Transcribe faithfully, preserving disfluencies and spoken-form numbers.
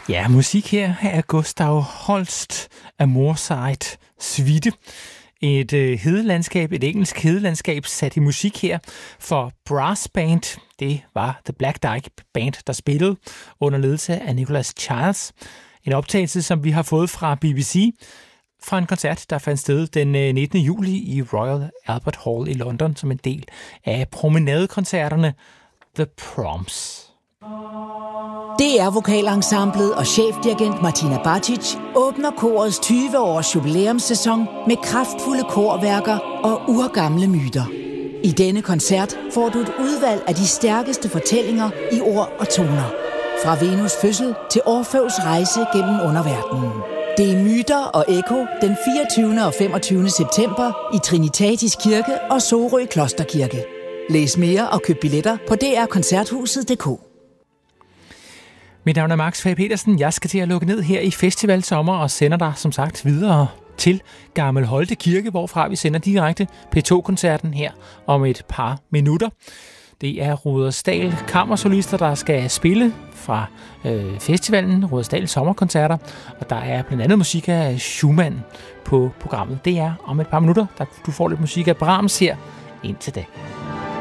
Ja, musik her af Gustav Holst af Moorside Suite. Et øh, hedelandskab, et engelsk hedelandskab sat i musik her for brass band. Det var The Black Dyke Band, der spillede under ledelse af Nicholas Childs. En optagelse, som vi har fået fra B B C fra en koncert, der fandt sted den nittende juli i Royal Albert Hall i London som en del af promenadekoncerterne The Proms. D R-vokalensemblet og chefdirigent Martina Bacic åbner korets tyve-års jubilæumssæson med kraftfulde korværker og urgamle myter. I denne koncert får du et udvalg af de stærkeste fortællinger i ord og toner. Fra Venus' fødsel til Orfeus rejse gennem underverdenen. Det er Myter og Ekko den fireogtyvende og femogtyvende september i Trinitatis Kirke og Sorø Klosterkirke. Læs mere og køb billetter på d r koncerthuset punktum d k. Mit navn er Max Fage Petersen. Jeg skal til at lukke ned her i Festival Sommer og sender dig som sagt videre til Gammel Holte Kirke, hvorfra vi sender direkte P to-koncerten her om et par minutter. Det er Rudersdal Kammersolister, der skal spille fra øh, festivalen, Rudersdal Sommerkoncerter, og der er blandt andet musik af Schumann på programmet. Det er om et par minutter, der du får lidt musik af Brahms her indtil da.